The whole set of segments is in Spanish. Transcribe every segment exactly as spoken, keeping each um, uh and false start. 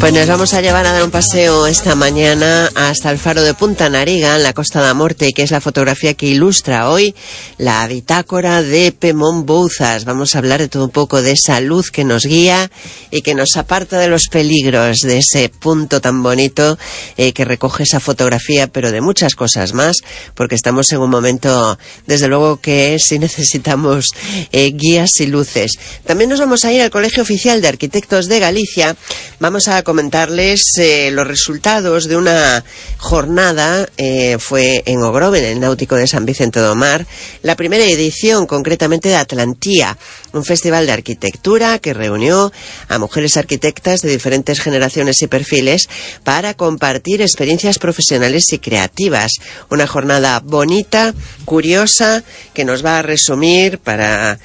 Pues nos vamos a llevar a dar un paseo esta mañana hasta el faro de Punta Nariga, en la Costa da Morte, que es la fotografía que ilustra hoy la bitácora de Pemón Bouzas. Vamos a hablar de todo un poco de esa luz que nos guía y que nos aparta de los peligros de ese punto tan bonito eh, que recoge esa fotografía, pero de muchas cosas más, porque estamos en un momento, desde luego, que sí necesitamos eh, guías y luces. También nos vamos a ir al Colegio Oficial de Arquitectos de Galicia. Vamos a comentarles eh, los resultados de una jornada, eh, fue en Ogrove, en el Náutico de San Vicente do Mar, la primera edición concretamente de Atlantía, un festival de arquitectura que reunió a mujeres arquitectas de diferentes generaciones y perfiles para compartir experiencias profesionales y creativas. Una jornada bonita, curiosa, que nos va a resumir para...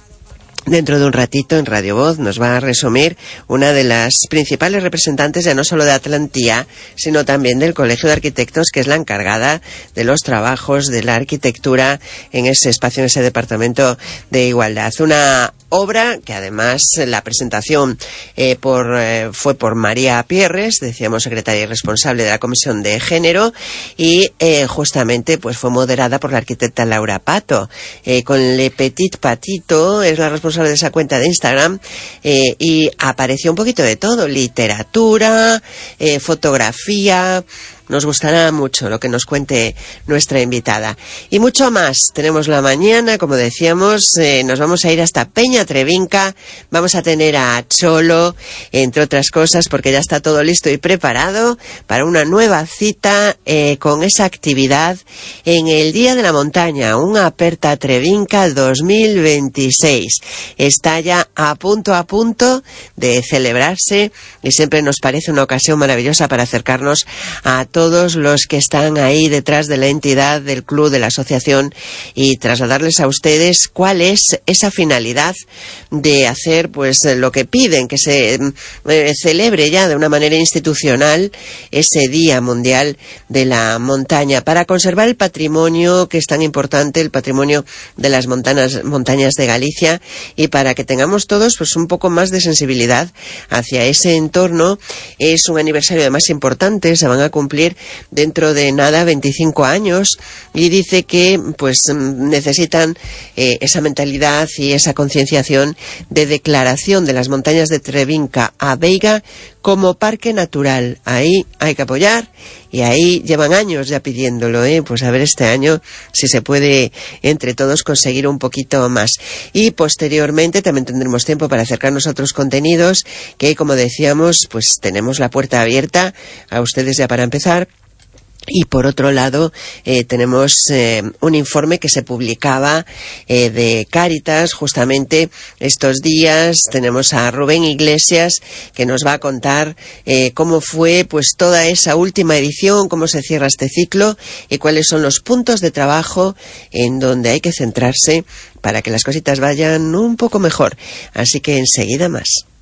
Dentro de un ratito en Radio Voz nos va a resumir una de las principales representantes ya no solo de Atlantía, sino también del Colegio de Arquitectos, que es la encargada de los trabajos de la arquitectura en ese espacio, en ese departamento de igualdad. Una obra que además la presentación eh, por, eh, fue por María Pierres, decíamos secretaria y responsable de la Comisión de Género, y eh, justamente pues fue moderada por la arquitecta Laura Pato, eh, con Le Petit Patito, es la responsable de esa cuenta de Instagram, eh, y apareció un poquito de todo: literatura, eh, fotografía. Nos gustará mucho lo que nos cuente nuestra invitada. Y mucho más. Tenemos la mañana, como decíamos, eh, nos vamos a ir hasta Peña Trevinca, vamos a tener a Cholo, entre otras cosas, porque ya está todo listo y preparado para una nueva cita eh, con esa actividad en el Día de la Montaña, un Aperta Trevinca dos mil veintiséis. Está ya a punto a punto de celebrarse y siempre nos parece una ocasión maravillosa para acercarnos a todos los que están ahí detrás de la entidad, del club, de la asociación, y trasladarles a ustedes cuál es esa finalidad de hacer pues lo que piden, que se eh, celebre ya de una manera institucional ese Día Mundial de la Montaña, para conservar el patrimonio que es tan importante, el patrimonio de las montañas, montañas de Galicia, y para que tengamos todos pues un poco más de sensibilidad hacia ese entorno. Es un aniversario además importante, se van a cumplir dentro de nada veinticinco años, y dice que pues necesitan eh, esa mentalidad y esa concienciación de declaración de las montañas de Trevinca a Veiga como parque natural. Ahí hay que apoyar, y ahí llevan años ya pidiéndolo, ¿eh? Pues a ver este año si se puede entre todos conseguir un poquito más. Y posteriormente también tendremos tiempo para acercarnos a otros contenidos que, como decíamos, pues tenemos la puerta abierta a ustedes ya para empezar. Y por otro lado eh, tenemos eh, un informe que se publicaba eh, de Cáritas justamente estos días. Tenemos a Rubén Iglesias, que nos va a contar eh, cómo fue pues toda esa última edición, cómo se cierra este ciclo y cuáles son los puntos de trabajo en donde hay que centrarse para que las cositas vayan un poco mejor. Así que enseguida más.